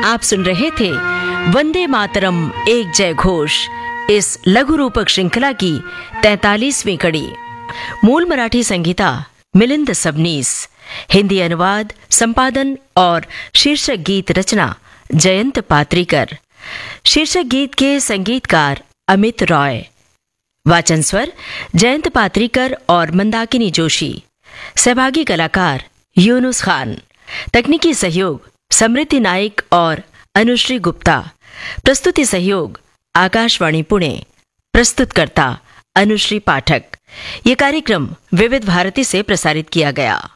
आप सुन रहे थे वंदे मातरम एक जय घोष, इस लघु रूपक श्रृंखला की 43वीं कड़ी। मूल मराठी संगीता मिलिंद सबनीस, हिंदी अनुवाद, संपादन और शीर्षक गीत रचना जयंत पात्रीकर। शीर्षक गीत के संगीतकार अमित रॉय। वाचन स्वर जयंत पात्रीकर और मंदाकिनी जोशी। सहभागी कलाकार यूनुस खान। तकनीकी सहयोग समृद्धि नाइक और अनुश्री गुप्ता। प्रस्तुति सहयोग आकाशवाणी पुणे। प्रस्तुतकर्ता अनुश्री पाठक। ये कार्यक्रम विविध भारती से प्रसारित किया गया।